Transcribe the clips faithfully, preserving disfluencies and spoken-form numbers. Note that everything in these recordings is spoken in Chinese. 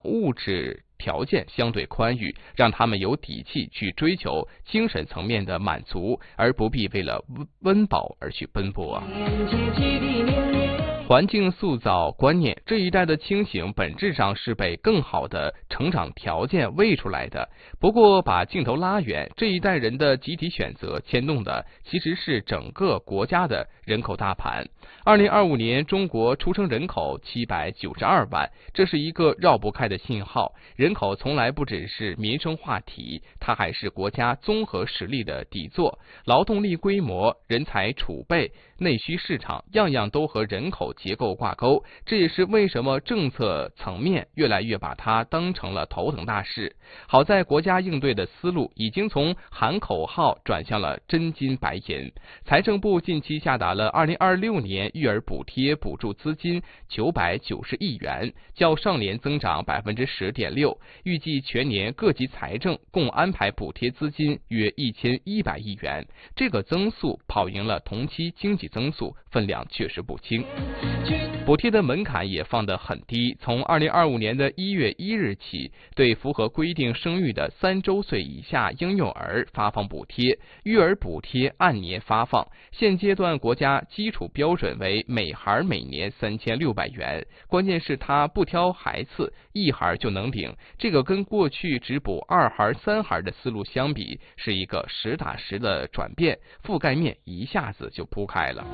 物质条件相对宽裕，让他们有底气去追求精神层面的满足，而不必为了温饱而去奔波啊。环境塑造观念，这一代的清醒本质上是被更好的成长条件喂出来的。不过把镜头拉远，这一代人的集体选择牵动的其实是整个国家的人口大盘。二零二五年中国出生人口七百九十二万，这是一个绕不开的信号。人口从来不只是民生话题，它还是国家综合实力的底座。劳动力规模、人才储备、内需市场，样样都和人口结构挂钩，这也是为什么政策层面越来越把它当成了头等大事。好在国家应对的思路已经从喊口号转向了真金白银。财政部近期下达了二零二六年育儿补贴补助资金九百九十亿元，较上年增长百分之十点六，预计全年各级财政共安排补贴资金约一千一百亿元，这个增速跑赢了同期经济增速，分量确实不轻。补贴的门槛也放得很低，从二零二五年的一月一日起，对符合规定生育的三周岁以下婴幼儿发放补贴，育儿补贴按年发放。现阶段国家基础标准为每孩每年三千六百元，关键是他不挑孩次，一孩就能领，这个跟过去只补二孩三孩的思路相比，是一个实打实的转变，覆盖面一下子就铺开了。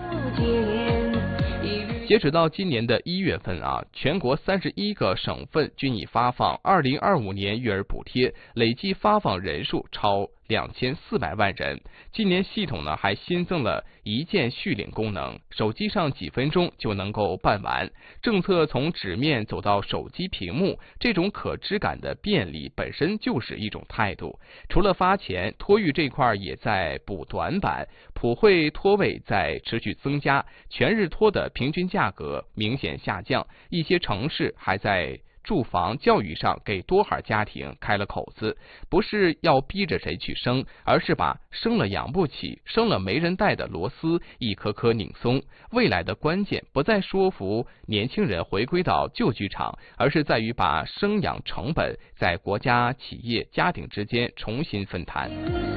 截止到今年的一月份啊，全国三十一个省份均已发放二零二五年育儿补贴，累计发放人数超两千四百万人。今年系统呢还新增了一键续领功能，手机上几分钟就能够办完。政策从纸面走到手机屏幕，这种可知感的便利本身就是一种态度。除了发钱，托育这块也在补短板，普惠托位在持续增加，全日托的平均价格明显下降，一些城市还在住房教育上给多孩家庭开了口子，不是要逼着谁去生，而是把生了养不起、生了没人带的螺丝一颗颗拧松。未来的关键不在说服年轻人回归到旧剧场，而是在于把生养成本在国家、企业、家庭之间重新分摊。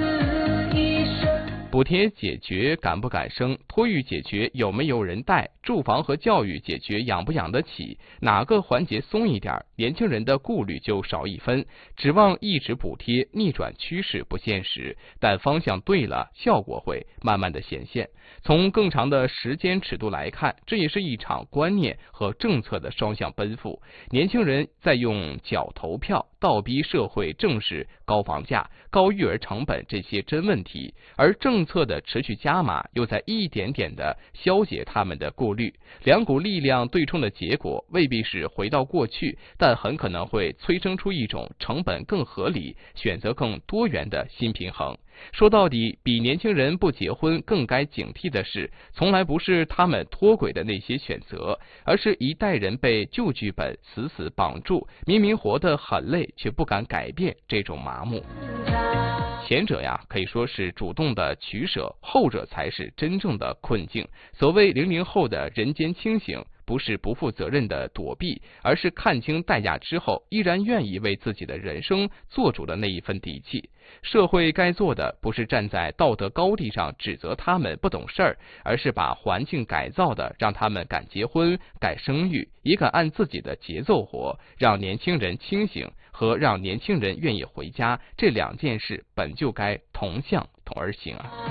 补贴解决敢不敢生，托育解决有没有人带，住房和教育解决养不养得起，哪个环节松一点，年轻人的顾虑就少一分。指望一直补贴逆转趋势不现实，但方向对了，效果会慢慢的显现。从更长的时间尺度来看，这也是一场观念和政策的双向奔赴。年轻人在用脚投票，倒逼社会正视高房价、高育儿成本这些真问题，而政策的持续加码又在一点点的消解他们的顾虑。两股力量对冲的结果未必是回到过去，但很可能会催生出一种成本更合理、选择更多元的新平衡。说到底，比年轻人不结婚更该警惕的是，从来不是他们脱轨的那些选择，而是一代人被旧剧本死死绑住，明明活得很累，却不敢改变这种麻木。前者呀，可以说是主动的取舍，后者才是真正的困境。所谓零零后的人间清醒，不是不负责任的躲避，而是看清代价之后，依然愿意为自己的人生做主的那一份底气。社会该做的不是站在道德高地上指责他们不懂事儿，而是把环境改造的让他们敢结婚、敢生育，也敢按自己的节奏活。让年轻人清醒和让年轻人愿意回家，这两件事本就该同向同而行啊。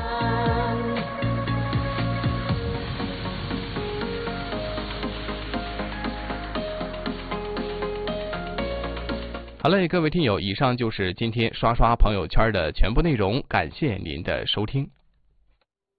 好嘞，各位听友，以上就是今天刷刷朋友圈的全部内容，感谢您的收听。